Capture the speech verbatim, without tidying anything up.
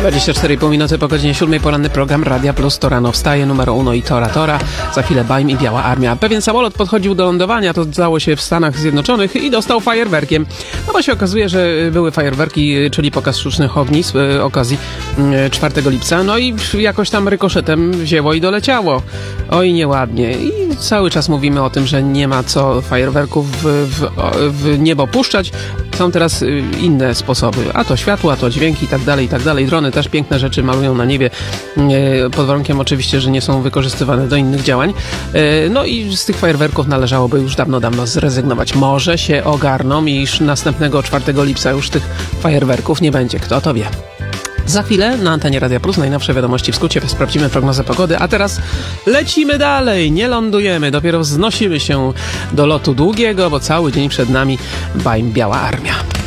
dwadzieścia cztery i pół minuty po godzinie siódmej, poranny program Radia Plus, to rano wstaje, numer uno i Tora Tora. Za chwilę Baim i Biała Armia. Pewien samolot podchodził do lądowania, to stało się w Stanach Zjednoczonych i dostał fajerwerkiem. No bo się okazuje, że były fajerwerki, czyli pokaz sztucznych ognisk z okazji czwartego lipca. No i jakoś tam rykoszetem wzięło i doleciało. Oj, nieładnie. I cały czas mówimy o tym, że nie ma co fajerwerków w, w, w niebo puszczać. Są teraz inne sposoby. A to światło, a to dźwięki i tak dalej, i tak dalej. Drony też piękne rzeczy malują na niebie, pod warunkiem oczywiście, że nie są wykorzystywane do innych działań. No i z tych fajerwerków należałoby już dawno, dawno zrezygnować. Może się ogarną i już następnego czwartego lipca już tych fajerwerków nie będzie. Kto to wie? Za chwilę na antenie Radia Plus najnowsze wiadomości w skrócie, sprawdzimy prognozę pogody, a teraz lecimy dalej, nie lądujemy, dopiero wznosimy się do lotu długiego, bo cały dzień przed nami Baim Biała Armia.